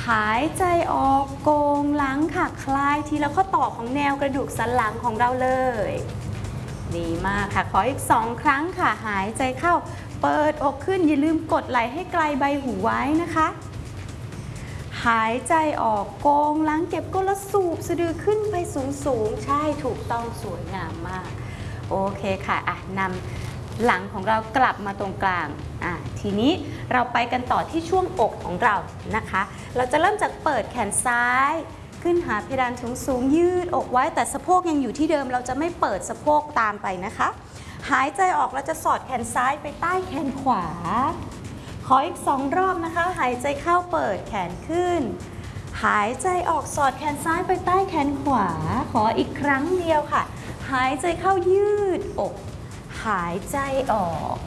หายใจออกโกงหลังค่ะคลายทีละข้อต่อของแนวกระดูกสันหลังของเราเลยดีมากค่ะขออีก2ครั้งค่ะหายใจเข้าเปิดอกขึ้นอย่าลืมกดไหล่ให้ไกลใบหูไว้นะคะหายใจออกโกงหลังเก็บก้นแล้วสูบสะดือขึ้นไปสูงๆใช่ถูกต้องสวยงามมากโอเคค่ะนำหลังของเรากลับมาตรงกลางทีนี้เราไปกันต่อที่ช่วงอกของเรานะคะเราจะเริ่มจากเปิดแขนซ้ายขึ้นหาเพดานสูงยืดอกไว้แต่สะโพกยังอยู่ที่เดิมเราจะไม่เปิดสะโพกตามไปนะคะหายใจออกเราจะสอดแขนซ้ายไปใต้แขนขวาขออีก2รอบนะคะหายใจเข้าเปิดแขนขึ้นหายใจออกสอดแขนซ้ายไปใต้แขนขวาขออีกครั้งเดียวค่ะหายใจเข้ายืดอกหายใจออก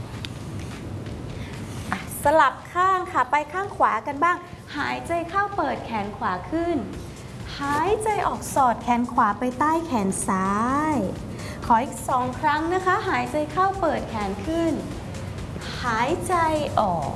สลับข้างค่ะไปข้างขวากันบ้างหายใจเข้าเปิดแขนขวาขึ้นหายใจออกสอดแขนขวาไปใต้แขนซ้ายขออีก2ครั้งนะคะหายใจเข้าเปิดแขนขึ้นหายใจออก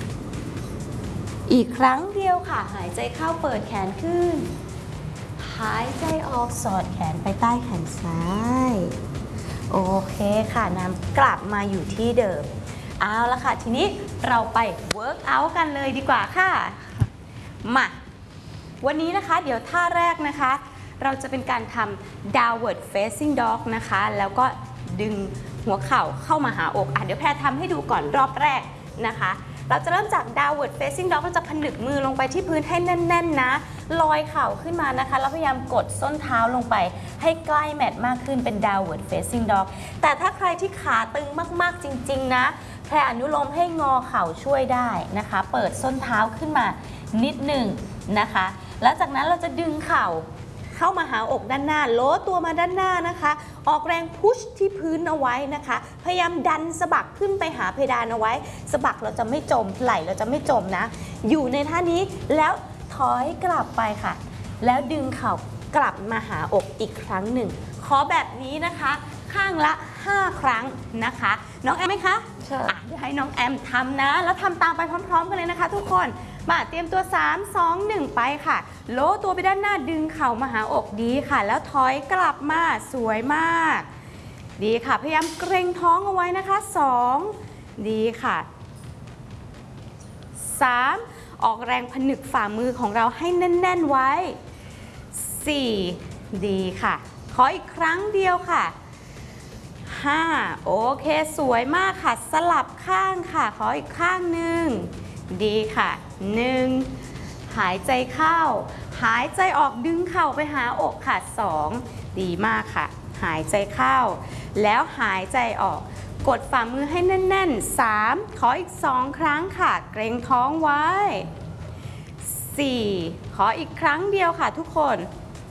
อีกครั้งเดียวค่ะหายใจเข้าเปิดแขนขึ้นหายใจออกสอดแขนไปใต้แขนซ้ายโอเคค่ะนำกลับมาอยู่ที่เดิมเอาละค่ะทีนี้เราไปเวิร์กเอาท์กันเลยดีกว่าค่ะมาวันนี้นะคะเดี๋ยวท่าแรกนะคะเราจะเป็นการทำ downward facing dog นะคะแล้วก็ดึงหัวเข่าเข้ามาหาอกเดี๋ยวแพรทำให้ดูก่อนรอบแรกนะคะเราจะเริ่มจาก downward facing dog เราจะผนึกมือลงไปที่พื้นให้แน่นๆนะลอยเข่าขึ้นมานะคะแล้วพยายามกดส้นเท้าลงไปให้ใกล้แมทมากขึ้นเป็น downward facing dog แต่ถ้าใครที่ขาตึงมากๆจริงๆนะแพรอนุโลมให้งอเข่าช่วยได้นะคะเปิดส้นเท้าขึ้นมานิดหนึ่งนะคะแล้วจากนั้นเราจะดึงเข่าเข้ามาหาอกด้านหน้าโล้ตัวมาด้านหน้านะคะออกแรงพุชที่พื้นเอาไว้นะคะพยายามดันสะบักขึ้นไปหาเพดานเอาไว้สะบักเราจะไม่จมไหล่เราจะไม่จมนะอยู่ในท่านี้แล้วถอยกลับไปค่ะแล้วดึงเข่ากลับมาหาอกอีกครั้งหนึ่งขอแบบนี้นะคะข้างละ5 ครั้งนะคะน้องแอมไหมคะใช่เดี๋ยวให้น้องแอมทำนะแล้วทำตามไปพร้อมๆกันเลยนะคะทุกคนมาเตรียมตัว3 2 1ไปค่ะโล้ตัวไปด้านหน้าดึงเข่ามาหาอกดีค่ะแล้วถอยกลับมาสวยมากดีค่ะพยายามเกร็งท้องเอาไว้นะคะ2ดีค่ะ3ออกแรงผนึกฝ่ามือของเราให้แน่นๆไว้4ดีค่ะขออีกครั้งเดียวค่ะ5โอเคสวยมากค่ะสลับข้างค่ะขออีกข้างหนึ่งดีค่ะ1หายใจเข้าหายใจออกดึงเข่าไปหาอกค่ะ2ดีมากค่ะหายใจเข้าแล้วหายใจออกกดฝ่ามือให้แน่นๆ3ขออีก2ครั้งค่ะเกร็งท้องไว้4ขออีกครั้งเดียวค่ะทุกคน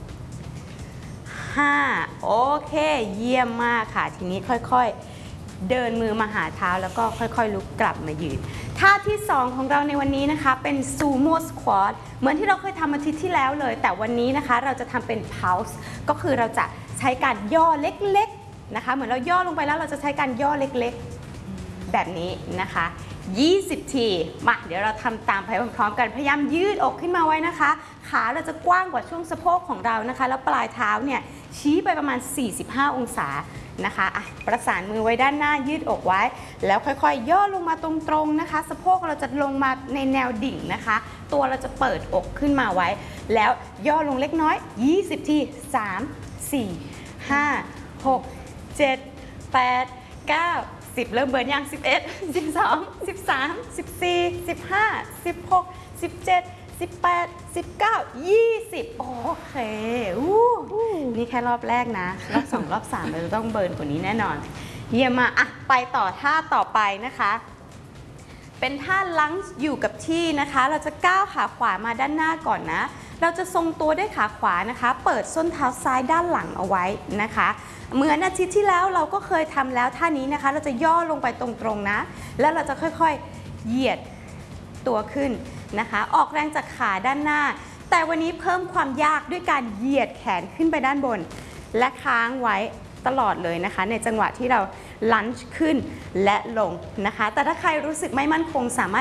5โอเคเยี่ยมมากค่ะทีนี้ค่อยๆเดินมือมาหาเท้าแล้วก็ค่อยๆลุกกลับมายืนท่าที่2ของเราในวันนี้นะคะเป็นซูโม่สควอตเหมือนที่เราเคยทำอาทิตย์ที่แล้วเลยแต่วันนี้นะคะเราจะทำเป็นเพาส์ก็คือเราจะใช้การย่อเล็กๆนะคะเหมือนเราย่อลงไปแล้วเราจะใช้การย่อเล็กๆแบบนี้นะคะ20 ทีมาเดี๋ยวเราทำตามไปพร้อมๆกันพยายามยืดอกขึ้นมาไว้นะคะขาเราจะกว้างกว่าช่วงสะโพกของเรานะคะแล้วปลายเท้าเนี่ยชี้ไปประมาณ45 องศานะคะประสานมือไว้ด้านหน้ายืดอกไว้แล้วค่อยๆย่อลงมาตรงๆนะคะสะโพกเราจะลงมาในแนวดิ่งนะคะตัวเราจะเปิดอกขึ้นมาไว้แล้วย่อลงเล็กน้อย20 ที3 4 5 6 7 8 9 10เริ่มเบิร์นยัง11 12 13 14 15 16 17 18 19 20โอเคนี่แค่รอบแรกนะรอบ2รอบ3เราจะต้องเบิร์นกว่านี้แน่นอนเยี่ยมมากไปต่อท่าต่อไปนะคะเป็นท่าลังจ์อยู่กับที่นะคะเราจะก้าวขาขวามาด้านหน้าก่อนนะเราจะทรงตัวด้วยขาขวานะคะเปิดส้นเท้าซ้ายด้านหลังเอาไว้นะคะเหมือนอาทิตย์ที่แล้วเราก็เคยทำแล้วท่านี้นะคะเราจะย่อลงไปตรงๆนะแล้วเราจะค่อยๆเหยียดตัวขึ้นนะคะออกแรงจากขาด้านหน้าแต่วันนี้เพิ่มความยากด้วยการเหยียดแขนขึ้นไปด้านบนและค้างไว้ตลอดเลยนะคะในจังหวะที่เราลันจ์ขึ้นและลงนะคะแต่ถ้าใครรู้สึกไม่มั่นคงสามารถ